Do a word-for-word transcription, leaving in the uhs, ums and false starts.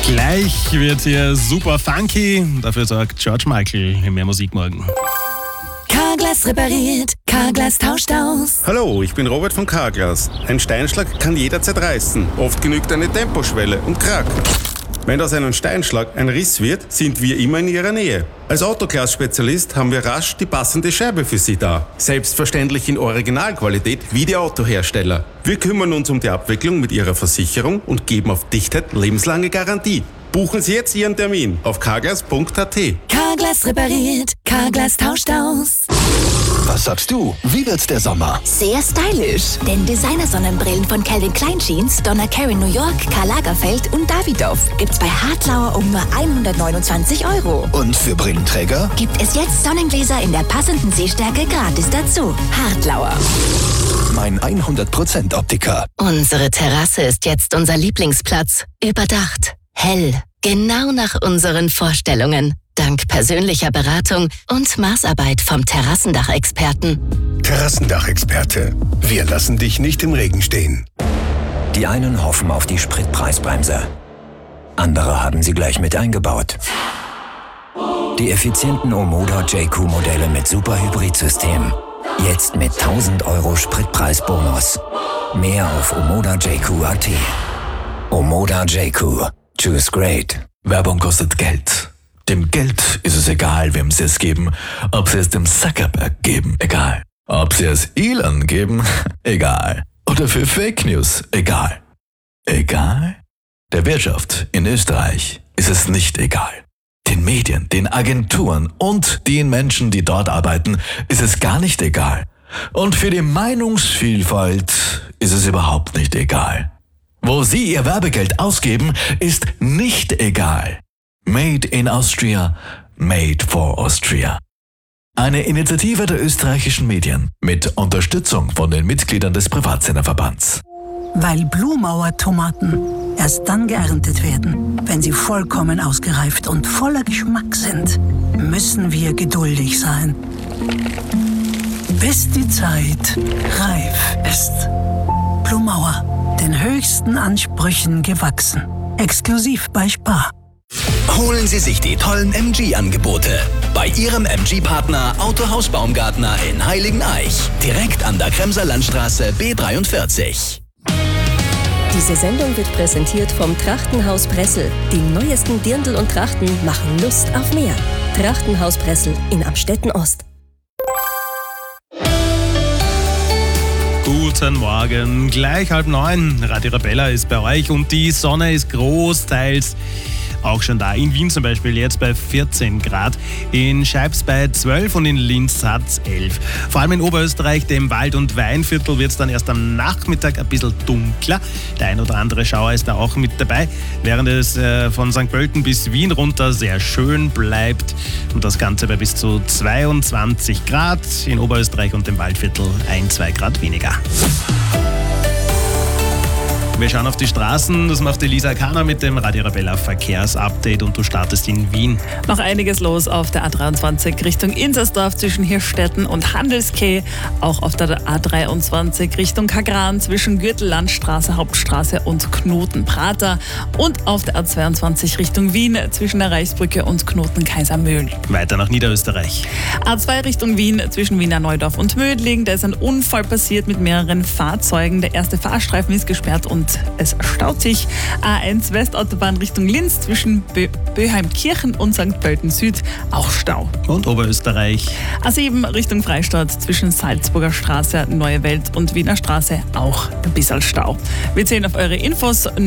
Gleich wird hier super funky. Dafür sorgt George Michael in mehr Musik morgen. Carglass repariert, Carglass tauscht aus. Hallo, ich bin Robert von Carglass. Ein Steinschlag kann jederzeit reißen. Oft genügt eine Temposchwelle und krack. Wenn aus einem Steinschlag ein Riss wird, sind wir immer in Ihrer Nähe. Als Autoglas-Spezialist haben wir rasch die passende Scheibe für Sie da. Selbstverständlich in Originalqualität wie die Autohersteller. Wir kümmern uns um die Abwicklung mit Ihrer Versicherung und geben auf Dichtheit lebenslange Garantie. Buchen Sie jetzt Ihren Termin auf carglass punkt a t. Carglass repariert, Carglass tauscht aus. Was sagst du? Wie wird's der Sommer? Sehr stylisch, denn Designer-Sonnenbrillen von Calvin Klein Jeans, Donna Karan New York, Karl Lagerfeld und Davidoff gibt's bei Hartlauer um nur hundertneunundzwanzig Euro. Und für Brillenträger? Gibt es jetzt Sonnengläser in der passenden Sehstärke gratis dazu. Hartlauer. Mein hundert Prozent Optiker. Unsere Terrasse ist jetzt unser Lieblingsplatz. Überdacht, hell, genau nach unseren Vorstellungen. Dank persönlicher Beratung und Maßarbeit vom Terrassendachexperten. Terrassendachexperte. Wir lassen dich nicht im Regen stehen. Die einen hoffen auf die Spritpreisbremse. Andere haben sie gleich mit eingebaut. Die effizienten Omoda J Q-Modelle mit Superhybridsystem. Jetzt mit tausend Euro Spritpreisbonus. Mehr auf omoda j q punkt a t. Omoda J Q. Choose great. Werbung kostet Geld. Dem Geld ist es egal, wem sie es geben. Ob sie es dem Zuckerberg geben, egal. Ob sie es Elon geben, egal. Oder für Fake News, egal. Egal? Der Wirtschaft in Österreich ist es nicht egal. Den Medien, den Agenturen und den Menschen, die dort arbeiten, ist es gar nicht egal. Und für die Meinungsvielfalt ist es überhaupt nicht egal. Wo sie ihr Werbegeld ausgeben, ist nicht egal. Made in Austria, made for Austria. Eine Initiative der österreichischen Medien mit Unterstützung von den Mitgliedern des Privatsenderverbands. Weil Blumauer-Tomaten erst dann geerntet werden, wenn sie vollkommen ausgereift und voller Geschmack sind, müssen wir geduldig sein. Bis die Zeit reif ist. Blumauer, den höchsten Ansprüchen gewachsen. Exklusiv bei Spar. Holen Sie sich die tollen M G-Angebote bei Ihrem M G-Partner Autohaus Baumgartner in Heiligeneich. Direkt an der Kremser Landstraße B dreiundvierzig. Diese Sendung wird präsentiert vom Trachtenhaus Bressel. Die neuesten Dirndl und Trachten machen Lust auf mehr. Trachtenhaus Bressel in Amstetten Ost. Guten Morgen, gleich halb neun. Radio Arabella ist bei euch und die Sonne ist großteils auch schon da. In Wien zum Beispiel jetzt bei vierzehn Grad, in Scheibs bei zwölf und in Linz hat es elf. Vor allem in Oberösterreich, dem Wald- und Weinviertel, wird es dann erst am Nachmittag ein bisschen dunkler. Der ein oder andere Schauer ist da auch mit dabei, während es äh, von Sankt Pölten bis Wien runter sehr schön bleibt. Und das Ganze bei bis zu zweiundzwanzig Grad. In Oberösterreich und dem Waldviertel ein, zwei Grad weniger. Wir schauen auf die Straßen, das macht Elisa Kahner mit dem Radio Arabella Verkehrsupdate und du startest in Wien. Noch einiges los auf der A dreiundzwanzig Richtung Inzersdorf zwischen Hirstetten und Handelskeh. Auch auf der A dreiundzwanzig Richtung Kagran zwischen Gürtellandstraße, Hauptstraße und Knotenprater. Und auf der A zweiundzwanzig Richtung Wien zwischen der Reichsbrücke und Knoten-Kaisermühl. Weiter nach Niederösterreich. A zwei Richtung Wien zwischen Wiener Neudorf und Mödling. Da ist ein Unfall passiert mit mehreren Fahrzeugen. Der erste Fahrstreifen ist gesperrt und es staut sich. A eins Westautobahn Richtung Linz zwischen Bö- Böheimkirchen und Sankt Pölten Süd auch Stau. Und Oberösterreich. A sieben Richtung Freistadt zwischen Salzburger Straße, Neue Welt und Wiener Straße auch ein bisschen Stau. Wir zählen auf eure Infos.